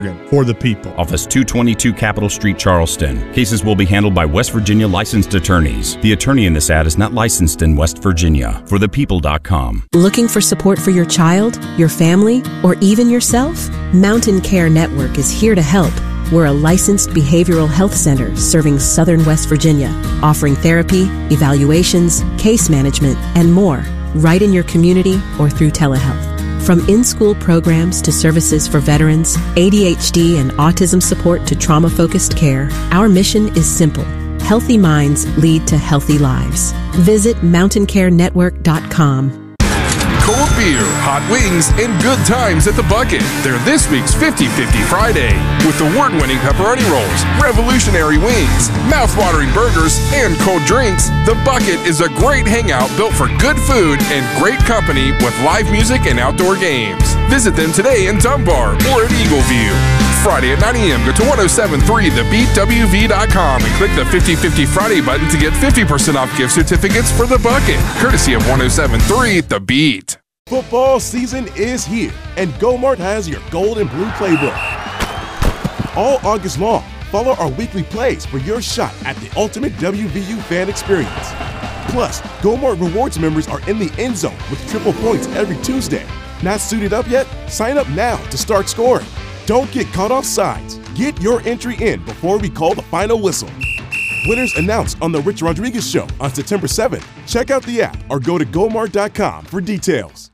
For the people. Office 222 Capitol Street, Charleston. Cases will be handled by West Virginia licensed attorneys. The attorney in this ad is not licensed in West Virginia. ForThePeople.com. Looking for support for your child, your family, or even yourself? Mountain Care Network is here to help. We're a licensed behavioral health center serving Southern West Virginia, offering therapy, evaluations, case management, and more, right in your community or through telehealth. From in-school programs to services for veterans, ADHD and autism support to trauma-focused care, our mission is simple. Healthy minds lead to healthy lives. Visit mountaincarenetwork.com. Cold beer, hot wings, and good times at the Bucket. They're this week's 50-50 Friday. With award-winning pepperoni rolls, revolutionary wings, mouth-watering burgers, and cold drinks, the Bucket is a great hangout built for good food and great company with live music and outdoor games. Visit them today in Dunbar or at Eagle View. Friday at 9 a.m. Go to 1073thebeatwv.com and click the 50-50 Friday button to get 50% off gift certificates for the Bucket, courtesy of 1073 The Beat. Football season is here, and GoMart has your gold and blue playbook. All August long, follow our weekly plays for your shot at the ultimate WVU fan experience. Plus, GoMart Rewards members are in the end zone with triple points every Tuesday. Not suited up yet? Sign up now to start scoring. Don't get caught off sides. Get your entry in before we call the final whistle. Winners announced on The Rich Rodriguez Show on September 7th. Check out the app or go to gomart.com for details.